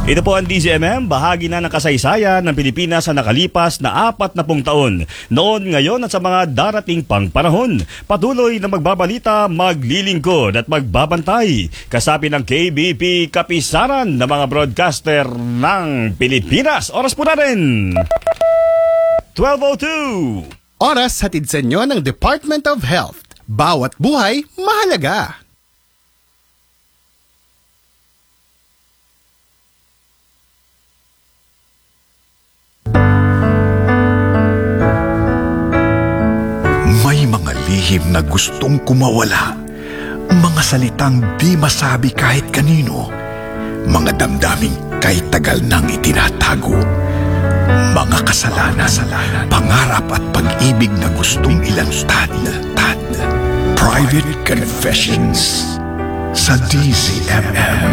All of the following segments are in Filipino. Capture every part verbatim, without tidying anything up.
Ito po ang D Z M M, bahagi na ng kasaysayan ng Pilipinas sa nakalipas na apat na pung taon. Noon, ngayon at sa mga darating pang panahon. Patuloy na magbabalita, maglilingkod at magbabantay. Kasapi ng K B P Kapisaran ng mga broadcaster ng Pilipinas. Oras po natin! twelve oh two. Oras hatid sa inyo ng Department of Health. Bawat buhay, mahalaga. May mga lihim na gustong kumawala. Mga salitang di masabi kahit kanino. Mga damdaming kahit tagal nang itinatago. Mga kasalanan, pangarap at pag-ibig na gustong ilantad. Private Confessions sa D Z M M.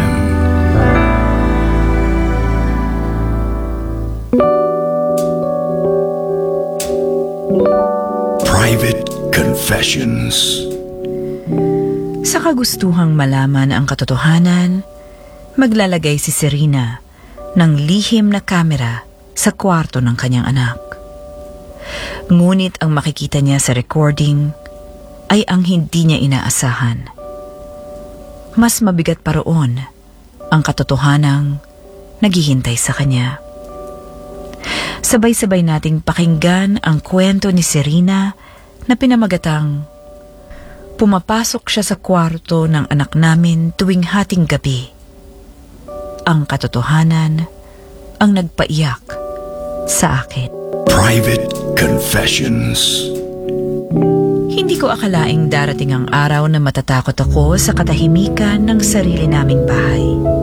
Private Confessions. Sa kagustuhang malaman ang katotohanan, maglalagay si Serena ng lihim na kamera sa kwarto ng kanyang anak. Ngunit ang makikita niya sa recording ay ang hindi niya inaasahan. Mas mabigat pa roon ang katotohanang naghihintay sa kanya. Sabay-sabay nating pakinggan ang kwento ni Serena na pinamagatang pumapasok siya sa kwarto ng anak namin tuwing hating gabi. Ang katotohanan ang nagpaiyak sa akin. Private Confessions. Hindi ko akalaing darating ang araw na matatakot ako sa katahimikan ng sarili naming bahay.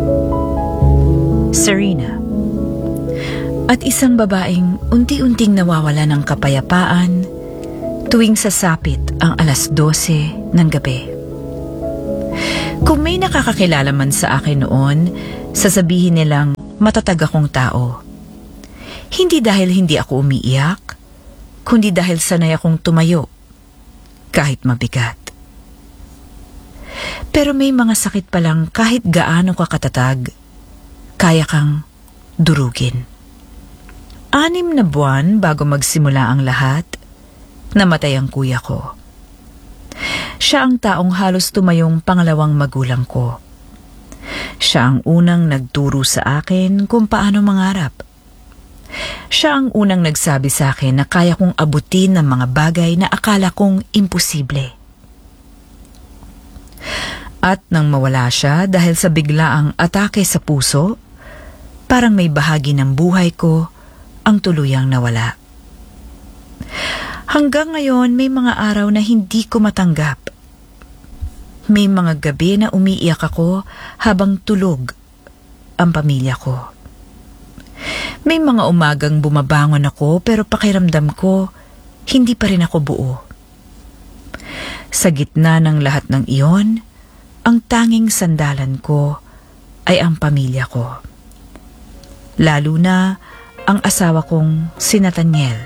Serena. At isang babaeng unti-unting nawawala ng kapayapaan tuwing sasapit ang alas dose ng gabi. Kung may nakakakilala man sa akin noon, sasabihin nilang matatag akong tao. Hindi dahil hindi ako umiiyak, kundi dahil sanay akong tumayo, kahit mabigat. Pero may mga sakit palang kahit gaano ka katatag, kaya kang durugin. Anim na buwan bago magsimula ang lahat, namatay ang kuya ko. Siya ang taong halos tumayong pangalawang magulang ko. Siya ang unang nagturo sa akin kung paano mangarap. Siya ang unang nagsabi sa akin na kaya kong abutin ng mga bagay na akala kong imposible. At nang mawala siya dahil sa biglaang atake sa puso, parang may bahagi ng buhay ko ang tuluyang nawala. Hanggang ngayon may mga araw na hindi ko matanggap. May mga gabi na umiiyak ako habang tulog ang pamilya ko. May mga umagang bumabangon ako pero pakiramdam ko hindi pa rin ako buo. Sa gitna ng lahat ng iyon, ang tanging sandalan ko ay ang pamilya ko. Lalo na ang asawa kong si Nathaniel.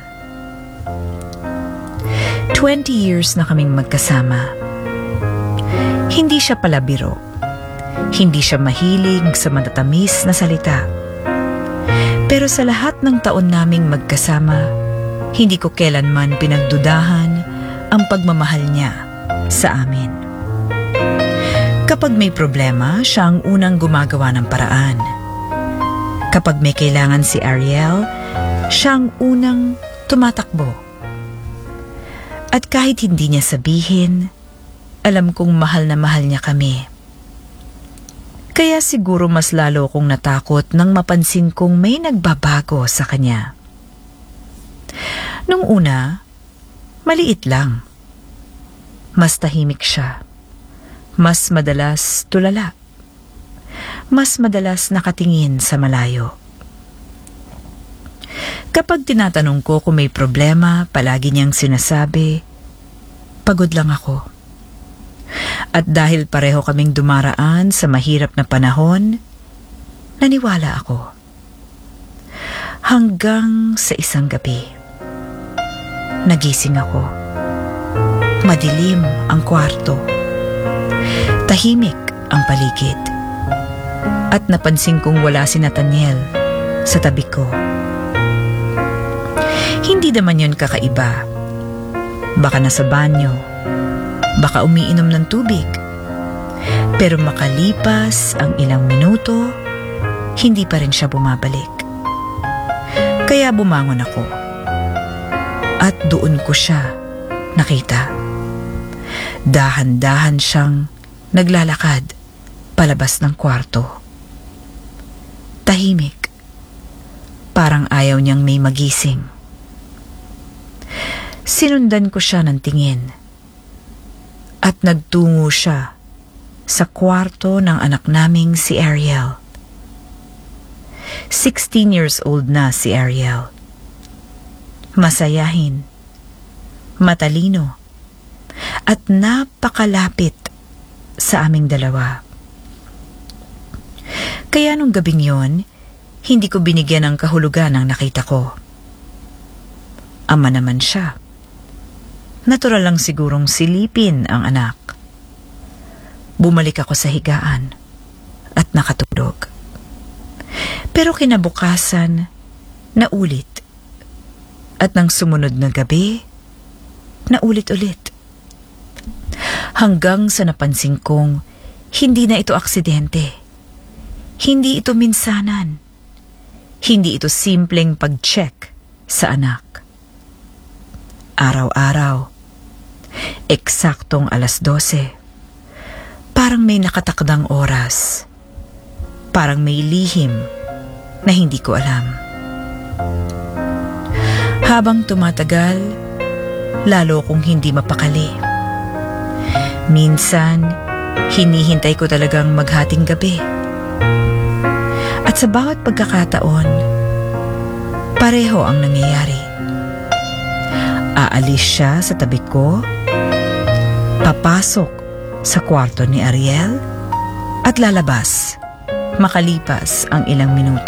Twenty years na kaming magkasama. Hindi siya palabiro. Hindi siya mahilig sa matatamis na salita. Pero sa lahat ng taon naming magkasama, hindi ko kailanman pinagdudahan ang pagmamahal niya sa amin. Kapag may problema, siya ang unang gumagawa ng paraan. Kapag may kailangan si Ariel, siya ang unang tumatakbo. At kahit hindi niya sabihin, alam kong mahal na mahal niya kami. Kaya siguro mas lalo kong natakot nang mapansin kong may nagbabago sa kanya. Nung una, maliit lang. Mas tahimik siya. Mas madalas tulala. Mas madalas nakatingin sa malayo. Kapag tinatanong ko kung may problema, palagi niyang sinasabi, pagod lang ako. At dahil pareho kaming dumaraan sa mahirap na panahon, naniwala ako. Hanggang sa isang gabi, nagising ako. Madilim ang kwarto. Tahimik ang paligid. At napansin kong wala si Nathaniel sa tabi ko. Hindi naman yun kakaiba. Baka nasa banyo, baka umiinom ng tubig. Pero makalipas ang ilang minuto, hindi pa rin siya bumabalik. Kaya bumangon ako. At doon ko siya nakita. Dahan-dahan siyang naglalakad palabas ng kwarto. Tahimik. Parang ayaw niyang may magising. Sinundan ko siya ng tingin. At nagtungo siya sa kwarto ng anak naming si Ariel. sixteen years old na si Ariel. Masayahin, matalino, at napakalapit sa aming dalawa. Kaya nung gabing yon, hindi ko binigyan ng kahulugan ang nakita ko. Ama naman siya. Natural lang sigurong silipin ang anak. Bumalik ako sa higaan at nakatulog. Pero kinabukasan, naulit. At nang sumunod na gabi, naulit-ulit. Hanggang sa napansin kong hindi na ito aksidente. Hindi ito minsanan. Hindi ito simpleng pag-check sa anak. Araw-araw, eksaktong alas dose, parang may nakatakdang oras. Parang may lihim na hindi ko alam. Habang tumatagal, lalo kong hindi mapakali. Minsan, hinihintay ko talagang maghating gabi. At sa bawat pagkakataon, pareho ang nangyayari. Aalis siya sa tabi ko, papasok sa kwarto ni Ariel, at lalabas makalipas ang ilang minuto.